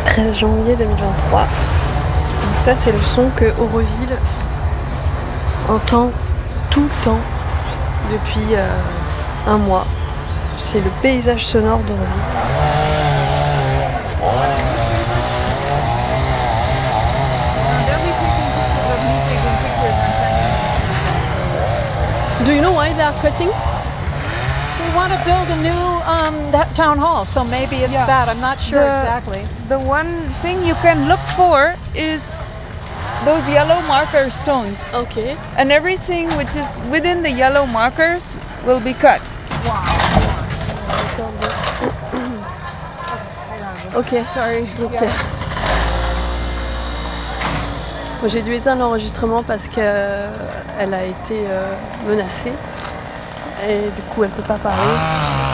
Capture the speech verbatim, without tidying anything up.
treize janvier deux mille vingt-trois. Donc ça c'est le son que Auroville entend tout le temps depuis euh, un mois. C'est le paysage sonore d'Auroville. Do you know why they are cutting? We want to build a new um, that town hall, so maybe it's Yeah. that. I'm not sure The- exactly. The one thing you can look for is those yellow marker stones. Ok. And everything which is within the yellow markers will be cut. Ok, sorry. Ok. Bon, j'ai dû éteindre l'enregistrement parce qu'elle a été euh, menacée. Et du coup, elle peut pas parler.